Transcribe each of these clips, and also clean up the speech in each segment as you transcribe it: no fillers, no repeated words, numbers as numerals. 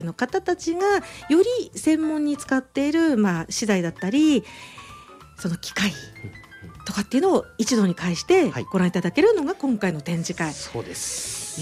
の方たちがより専門に使っている、資材だったりその機械とかっていうのを一堂に会してご覧いただけるのが今回の展示会、 そうです。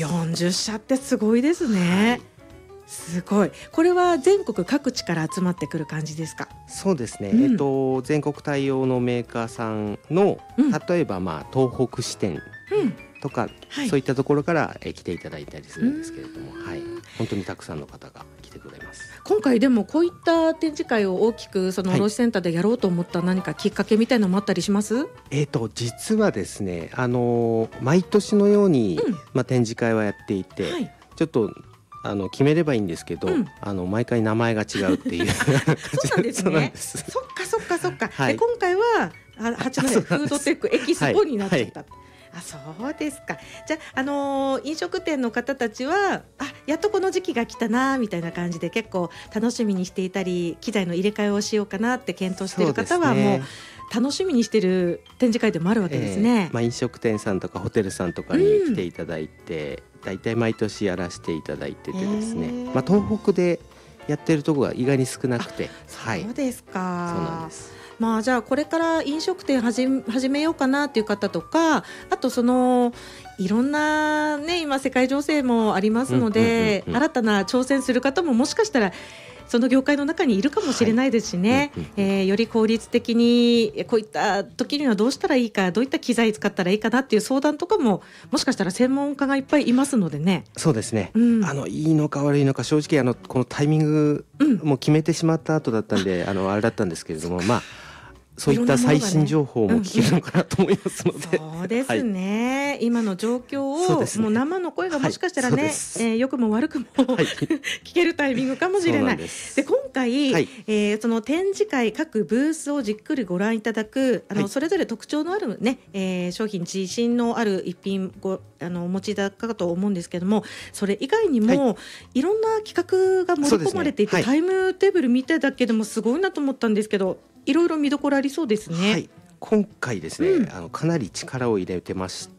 40社ってすごいですね、すごい。これは全国各地から集まってくる感じですか？ そうですね、全国対応のメーカーさんの、例えば東北支店とか、そういったところから来ていただいたりするんですけれども、本当にたくさんの方が来てくれます。 今回でもこういった展示会を大きくその卸センターでやろうと思った何かきっかけみたいなのもあったりします？ 実はですね、毎年のように、展示会はやっていて、ちょっと決めればいいんですけど、毎回名前が違うっていうそうなんですね。そっか、で今回は八戸フードテックエキスポになっちゃった、そうですか。じゃあ、飲食店の方たちはやっとこの時期が来たなみたいな感じで結構楽しみにしていたり、機材の入れ替えをしようかなって検討している方はもう楽しみにしている展示会でもあるわけですね。 飲食店さんとかホテルさんとかに来ていただいて、だいたい毎年やらせていただいててですね、東北でやってるところが意外に少なくて。 そうですか。 そうなんです。 じゃあこれから飲食店始めようかなっていう方とか、あといろんなね、今世界情勢もありますので、新たな挑戦する方ももしかしたらその業界の中にいるかもしれないですしね、より効率的にこういった時にはどうしたらいいか、どういった機材使ったらいいかなっていう相談とかももしかしたら専門家がいっぱいいますのでね。 そうですね、いいのか悪いのか正直このタイミングも決めてしまった後だったんで、あれだったんですけれども、そういった最新情報も聞けるのかなと思いますので、 そうですね、今の状況を、もう生の声がもしかしたらね、良くも悪くも聞けるタイミングかもしれない。で今回、その展示会各ブースをじっくりご覧いただく、それぞれ特徴のある、商品、自信のある一品お持ちいただくかと思うんですけども、それ以外にも、いろんな企画が盛り込まれていて、タイムテーブル見てだけでもすごいなと思ったんですけど、いろいろ見どころありそうですね。 今回ですね、かなり力を入れてまして、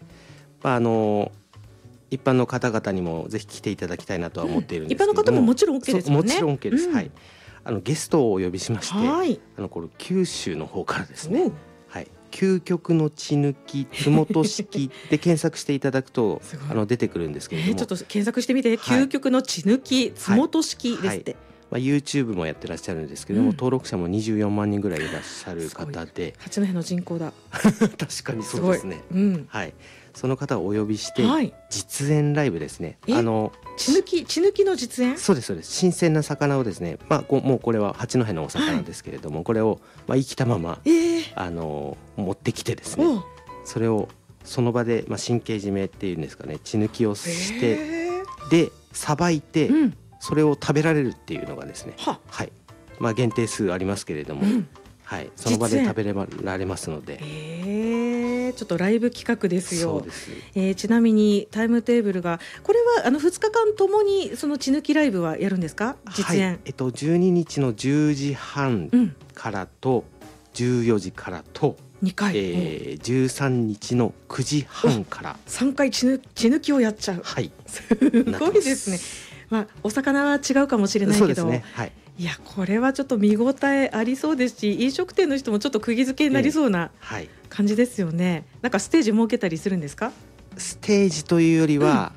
一般の方々にもぜひ来ていただきたいなとは思っているんですけども、 一般の方ももちろん OK ですもんね。 もちろん OK です、ゲストをお呼びしまして、これ九州の方からですね、究極の血抜きつもと式で検索していただくと出てくるんですけれども、 ちょっと検索してみて、究極の血抜きつもと式ですって、 YouTube もやってらっしゃるんですけれども、登録者も24万人ぐらいいらっしゃる方で、 八戸の人口だ確かにそうですね、その方をお呼びして、実演ライブですね、血抜きの実演。 そうです新鮮な魚をですね、もうこれは八戸のお魚ですけれども、これを生きたまま、持ってきてですね、それをその場で、神経締めっていうんですかね、血抜きをして、でさばいて、それを食べられるっていうのがですね、限定数ありますけれども、その場で食べられますので、 ちょっとライブ企画ですよ。ちなみにタイムテーブルが、これは2日間ともにその血抜きライブはやるんですか？実演、 12日の10時半からと、14時からと 2回、 13日の9時半から 3回血抜きをやっちゃう。すごいですね。お魚は違うかもしれないけど、いやこれはちょっと見応えありそうですし、飲食店の人もちょっと釘付けになりそうな感じですよね。なんかステージ設けたりするんですか？ ステージというよりは、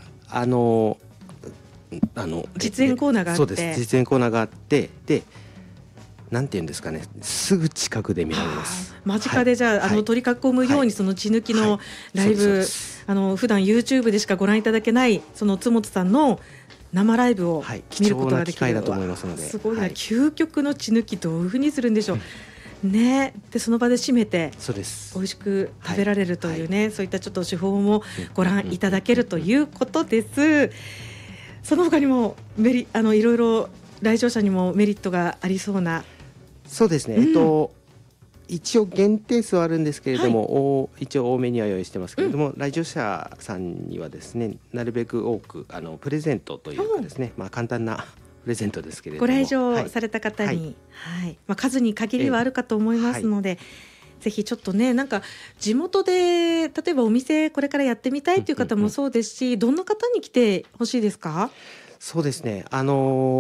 実演コーナーがあって、 そうです、実演コーナーがあって、でなんていうんですかね、すぐ近くで見られます。 間近で、じゃあ、取り囲むようにその血抜きのライブ、普段 YouTube でしかご覧いただけないその津本さんの生ライブを見ることができる。 貴重な機会だと思いますので、 すごいな、究極の血抜きどういうふうにするんでしょう、ね。でその場で締めて美味しく食べられるというね、そういったちょっと手法もご覧いただけるということです。その他にもいろいろ来場者にもメリットがありそうな。 そうですね、一応限定数はあるんですけれども、一応多めには用意してますけれども、来場者さんにはですね、なるべく多くプレゼントというかですね、簡単なプレゼントですけれども、 ご来場された方に、数に限りはあるかと思いますので、ぜひちょっとね、なんか地元で例えばお店これからやってみたいという方もそうですし、どんな方に来てほしいですか？ そうですね。